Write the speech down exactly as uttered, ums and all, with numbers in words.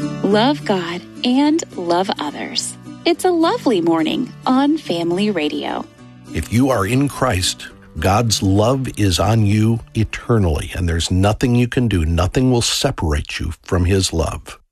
Love God and love others. It's a lovely morning on Family Radio. If you are in Christ, God's love is on you eternally, and there's nothing you can do, nothing will separate you from His love.